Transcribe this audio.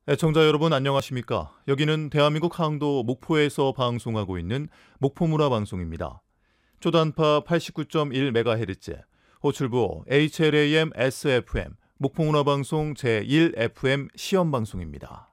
애청자 여러분 안녕하십니까? 여기는 대한민국 항도 목포에서 방송하고 있는 목포문화방송입니다. 초단파 89.1MHz, 호출부 HLAM SFM 목포문화방송 제1FM 시험방송입니다.